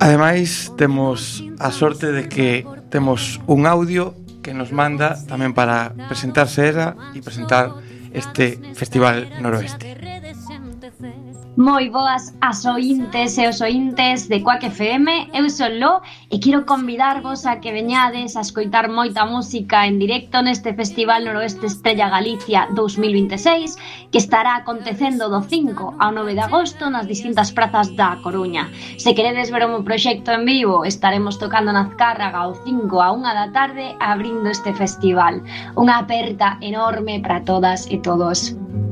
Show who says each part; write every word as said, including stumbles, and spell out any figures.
Speaker 1: Ademais, temos a sorte de que temos un audio que nos manda tamén para presentarse ela e presentar este Festival Noroeste.
Speaker 2: Moi boas as ointes e os ointes de Quack F M, eu son Lo e quero convidarvos a que veñades a escoitar moita música en directo neste Festival Noroeste Estrella Galicia dous mil vinte e seis, que estará acontecendo do cinco ao nove de agosto nas distintas prazas da Coruña. Se queredes ver o meu proxecto en vivo, estaremos tocando na Azcárraga o cinco a unha da tarde abrindo este festival. Unha aperta enorme para todas e todos.